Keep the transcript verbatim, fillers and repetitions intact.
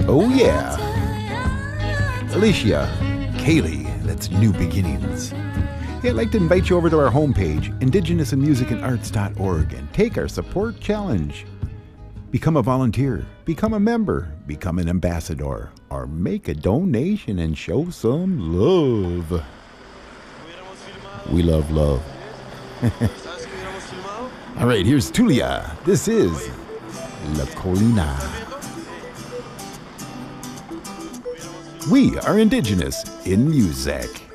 Oh yeah. Alicia, Kaylee, that's New Beginnings. Hey, I'd like to invite you over to our homepage, indigenous in music and arts dot org, and take our support challenge. Become a volunteer, become a member, become an ambassador, or make a donation and show some love. We love love. All right, here's Tulia. This is La Colina. We are indigenous in music.